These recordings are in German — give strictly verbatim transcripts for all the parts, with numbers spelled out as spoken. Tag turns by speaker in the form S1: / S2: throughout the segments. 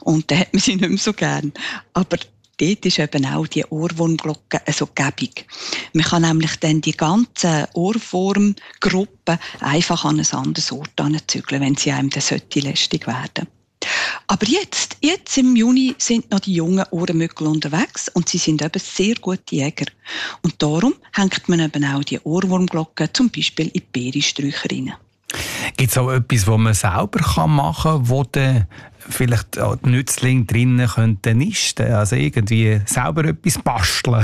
S1: und dann hat man sie nicht mehr so gern. Aber dort ist eben auch die Ohrwurmglocke so gäbig. Man kann nämlich dann die ganze Ohrwurmgruppe einfach an ein anderes Ort anzügeln, wenn sie einem dann lästig werden. Aber jetzt, jetzt im Juni sind noch die jungen Ohrenmückel unterwegs und sie sind eben sehr gute Jäger. Und darum hängt man eben auch die Ohrwurmglocke zum Beispiel in die Beerensträucher rein.
S2: Gibt es auch etwas, was man selber machen kann, wo dann vielleicht auch die Nützlinge drinnen könnten nisten? Also irgendwie selber etwas basteln?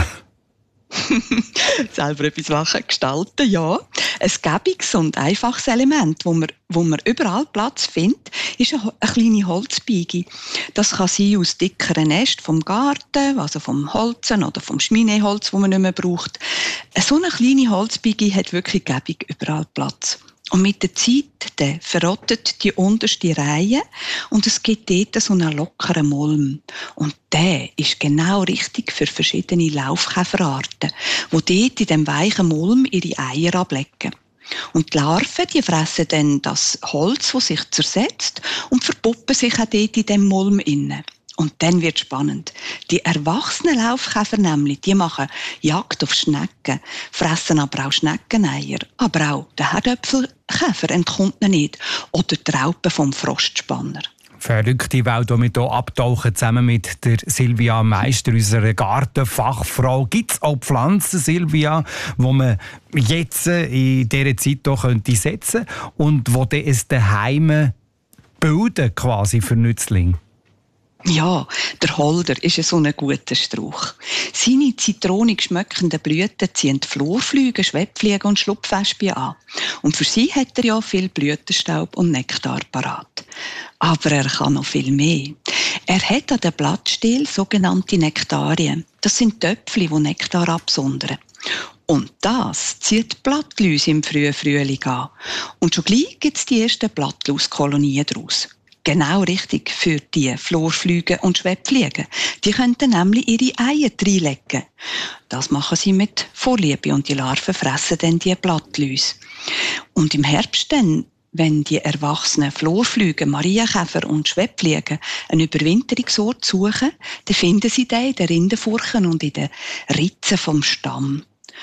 S1: Selber etwas machen, gestalten, ja. Ein gäbiges und einfaches Element, wo man, wo man überall Platz findet, ist eine, eine kleine Holzbiege. Das kann sein aus dickeren Ästen vom Garten, also vom Holzen oder vom Schmineholz, das man nicht mehr braucht. So eine kleine Holzbiege hat wirklich gäbig überall Platz. Und mit der Zeit dann verrottet die unterste Reihe und es gibt dort so einen lockeren Mulm. Und der ist genau richtig für verschiedene Laufkäferarten, die dort in diesem weichen Mulm ihre Eier ablegen. Und die Larven, die fressen dann das Holz, das sich zersetzt, und verpuppen sich auch dort in diesem Mulm innen. Und dann wird spannend. Die erwachsenen Laufkäfer nämlich, die machen Jagd auf Schnecken, fressen aber auch Schneckeneier. Aber auch der Herdöpfelkäfer entkommt ihnen nicht. Oder die Raupe vom Frostspanner.
S2: Verrückte Welt, die wir hier abtauchen, zusammen mit der Silvia Meister, unserer Gartenfachfrau. Gibt es auch Pflanzen, Silvia, die man jetzt in dieser Zeit hier könnte setzen und die dann ein Daheim bilden, quasi für Nützlinge?
S1: Ja, der Holder ist so ein guter Strauch. Seine zitronig schmeckenden Blüten ziehen Florfliegen, Schwebfliegen und Schlupfwespen an. Und für sie hat er ja viel Blütenstaub und Nektar parat. Aber er kann noch viel mehr. Er hat an den Blattstiel sogenannte Nektarien. Das sind Töpfchen, die Nektar absondern. Und das zieht die Blattläuse im frühen Frühling an. Und schon gleich gibt es die ersten Blattlauskolonien daraus. Genau richtig für die Florfliegen und Schwebfliegen. Die könnten nämlich ihre Eier reinlegen. Das machen sie mit Vorliebe und die Larven fressen dann die Blattläuse. Und im Herbst dann, wenn die erwachsenen Florfliegen, Marienkäfer und Schwebfliegen einen Überwinterungsort suchen, dann finden sie den in den Rindenfurchen und in den Ritzen vom Stamm.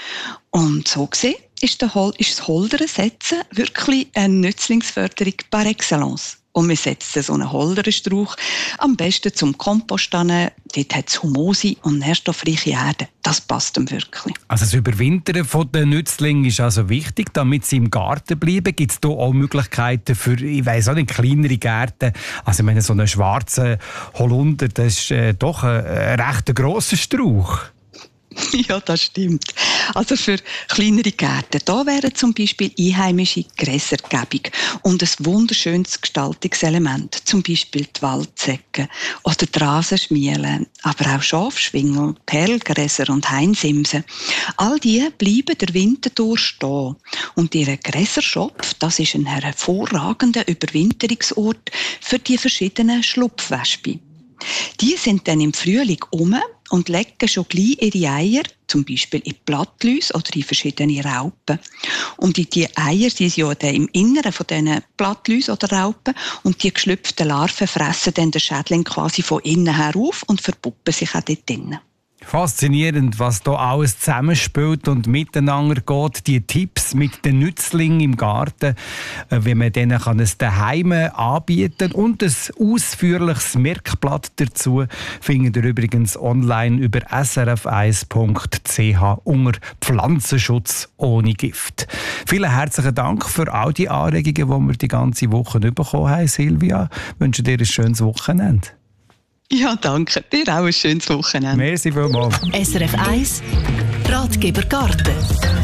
S1: Und so gesehen ist, der Hol- ist das Holdersetzen wirklich eine Nützlingsförderung par excellence. Und wir setzen so einen Holderstrauch am besten zum Kompost an. Dort hat es Humose und nährstoffreiche Erde. Das passt ihm wirklich.
S2: Also das Überwintern der Nützlinge ist also wichtig, damit sie im Garten bleiben. Gibt es hier auch Möglichkeiten für, ich weiss auch nicht, kleinere Gärten? Also ich meine, so einen schwarzen Holunder, das ist äh, doch ein, ein recht grosser Strauch.
S1: Ja, das stimmt. Also für kleinere Gärten, da wären zum Beispiel einheimische Gräser gäbig und ein wunderschönes Gestaltungselement, zum Beispiel die Waldzecke oder die Rasenschmiele, aber auch Schafschwingel, Perlgräser und Hainsimsen. All die bleiben der Winter durch stehen. Und ihr Gräserschopf, das ist ein hervorragender Überwinterungsort für die verschiedenen Schlupfwespen. Die sind dann im Frühling um und legen schon gleich ihre Eier, zum Beispiel in Blattläuse oder in verschiedene Raupen. Und die Eier sind ja dann im Inneren von diesen Blattläuse oder Raupen und die geschlüpften Larven fressen dann den Schädling quasi von innen her auf und verpuppen sich auch dort drinnen.
S2: Faszinierend, was hier alles zusammenspielt und miteinander geht. Die Tipps mit den Nützlingen im Garten, wie man denen kann ein Daheim anbieten und ein ausführliches Merkblatt dazu findet ihr übrigens online über s r f eins punkt c h unter Pflanzenschutz ohne Gift. Vielen herzlichen Dank für all die Anregungen, die wir die ganze Woche bekommen haben, Silvia. Ich wünsche dir ein schönes Wochenende.
S1: Ja, danke. Dir auch ein schönes Wochenende.
S2: Merci vielmals.
S3: S R F eins Ratgeber Garten.